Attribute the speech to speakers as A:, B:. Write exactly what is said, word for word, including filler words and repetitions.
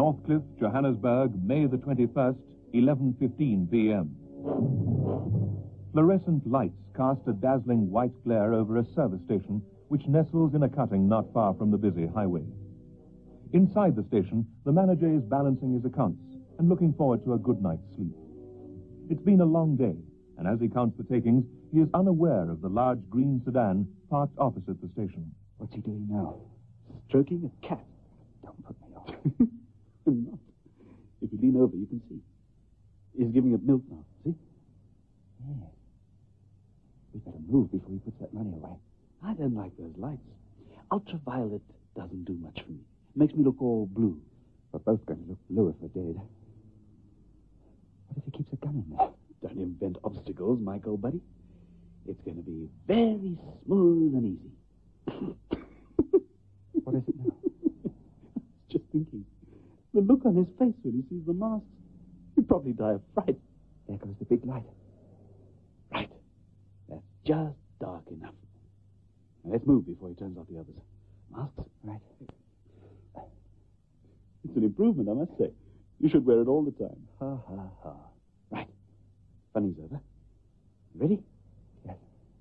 A: Northcliffe, Johannesburg, May the twenty-first, eleven fifteen p m Fluorescent lights cast a dazzling white glare over a service station which nestles in a cutting not far from the busy highway. Inside the station, the manager is balancing his accounts and looking forward to a good night's sleep. It's been a long day, and as he counts the takings, he is unaware of the large green sedan parked opposite the station.
B: What's he doing now? Stroking a cat. Don't put me off. I'm not. If you lean over, you can see. He's giving it milk now, see? Yeah. We better move before he puts that money away. I don't like those lights. Ultraviolet doesn't do much for me. It makes me look all blue. We're both going to look blue if we're dead. What if he keeps a gun in there? Don't invent obstacles, Mike, old buddy. It's going to be very smooth and easy. What is it now? Just thinking. The look on his face when he sees the mask. He'd probably die of fright. There goes the big light. Right. That's just dark enough. Now let's move before he turns off the others. Masks? Right. It's an improvement, I must say. You should wear it all the time. Ha, ha, ha. Right. Funny's over. Ready?